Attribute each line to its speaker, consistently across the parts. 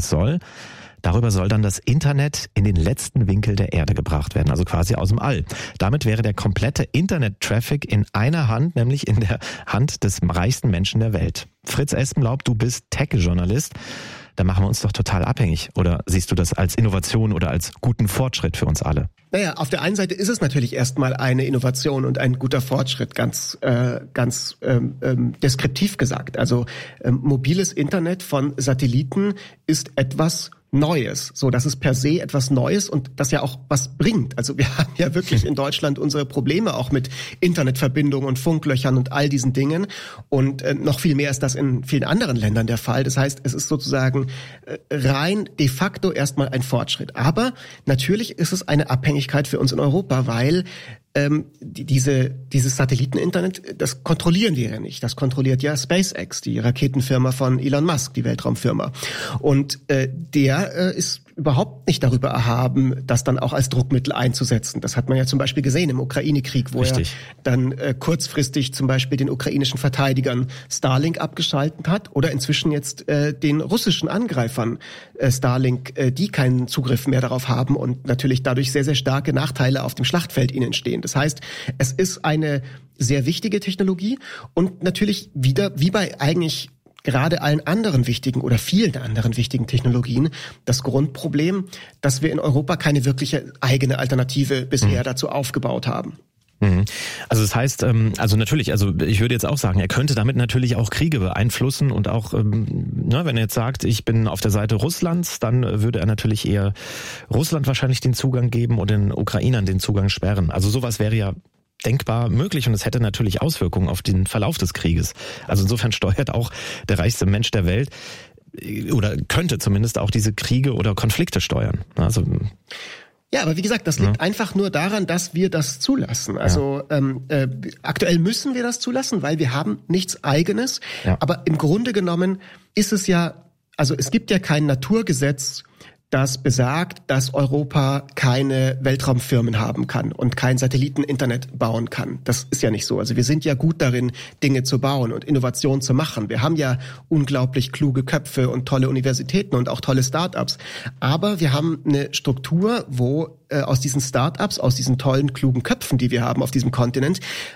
Speaker 1: Jahres soll. Darüber soll dann das Internet in den letzten Winkel der Erde gebracht werden, also quasi aus dem All. Damit wäre der komplette Internet-Traffic in einer Hand, nämlich in der Hand des reichsten Menschen der Welt. Fritz Espenlaub, du bist Tech-Journalist. Da machen wir uns doch total abhängig. Oder siehst du das als Innovation oder als guten Fortschritt für uns alle?
Speaker 2: Naja, auf der einen Seite ist es natürlich erstmal eine Innovation und ein guter Fortschritt, ganz deskriptiv gesagt. Also mobiles Internet von Satelliten ist etwas Neues. So, das ist per se etwas Neues und das ja auch was bringt. Also wir haben ja wirklich in Deutschland unsere Probleme auch mit Internetverbindungen und Funklöchern und all diesen Dingen. Und noch viel mehr ist das in vielen anderen Ländern der Fall. Das heißt, es ist sozusagen rein de facto erstmal ein Fortschritt. Aber natürlich ist es eine Abhängigkeit für uns in Europa, weil dieses Satelliteninternet, das kontrollieren wir ja nicht. Das kontrolliert ja SpaceX, die Raketenfirma von Elon Musk, die Weltraumfirma. Und der ist überhaupt nicht darüber erhaben, das dann auch als Druckmittel einzusetzen. Das hat man ja zum Beispiel gesehen im Ukraine-Krieg, wo
Speaker 1: Richtig.
Speaker 2: er dann kurzfristig zum Beispiel den ukrainischen Verteidigern Starlink abgeschaltet hat oder inzwischen jetzt den russischen Angreifern Starlink, die keinen Zugriff mehr darauf haben und natürlich dadurch sehr, sehr starke Nachteile auf dem Schlachtfeld ihnen entstehen. Das heißt, es ist eine sehr wichtige Technologie und natürlich wieder, wie bei eigentlich gerade allen anderen wichtigen oder vielen anderen wichtigen Technologien, das Grundproblem, dass wir in Europa keine wirkliche eigene Alternative bisher dazu aufgebaut haben.
Speaker 1: Also das heißt, also natürlich, also ich würde jetzt auch sagen, er könnte damit natürlich auch Kriege beeinflussen und auch, wenn er jetzt sagt, ich bin auf der Seite Russlands, dann würde er natürlich eher Russland wahrscheinlich den Zugang geben und den Ukrainern den Zugang sperren. Also sowas wäre ja denkbar möglich und es hätte natürlich Auswirkungen auf den Verlauf des Krieges. Also insofern steuert auch der reichste Mensch der Welt oder könnte zumindest auch diese Kriege oder Konflikte steuern. Also
Speaker 2: ja, aber wie gesagt, das liegt einfach nur daran, dass wir das zulassen. Also aktuell müssen wir das zulassen, weil wir haben nichts Eigenes. Ja. Aber im Grunde genommen ist es ja, also es gibt ja kein Naturgesetz, das besagt, dass Europa keine Weltraumfirmen haben kann und kein Satelliteninternet bauen kann. Das ist ja nicht so. Also wir sind ja gut darin, Dinge zu bauen und Innovationen zu machen. Wir haben ja unglaublich kluge Köpfe und tolle Universitäten und auch tolle Start-ups. Aber wir haben eine Struktur, wo aus diesen Start-ups, aus diesen tollen, klugen Köpfen, die wir haben auf diesem Kontinent,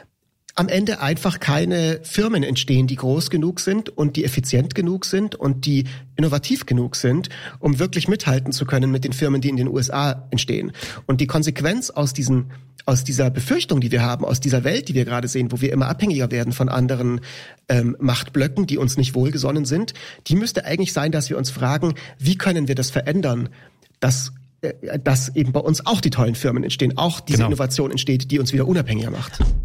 Speaker 2: am Ende einfach keine Firmen entstehen, die groß genug sind und die effizient genug sind und die innovativ genug sind, um wirklich mithalten zu können mit den Firmen, die in den USA entstehen. Und die Konsequenz aus dieser Befürchtung, die wir haben, aus dieser Welt, die wir gerade sehen, wo wir immer abhängiger werden von anderen Machtblöcken, die uns nicht wohlgesonnen sind, die müsste eigentlich sein, dass wir uns fragen, wie können wir das verändern, dass eben bei uns auch die tollen Firmen entstehen, auch diese Innovation entsteht, die uns wieder unabhängiger macht.